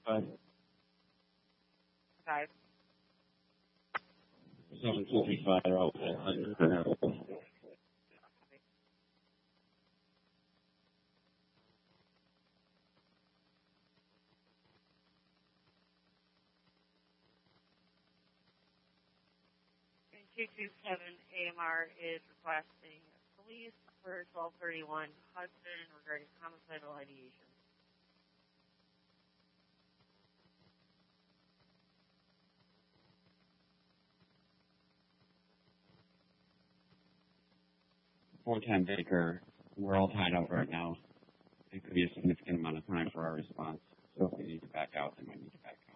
5. 5. 755 outfit. And 227 AMR is requesting police for 1231 Hudson regarding homicidal ideation. Full-time Baker, we're all tied up right now. It could be a significant amount of time for our response. So if we need to back out, they might need to back out.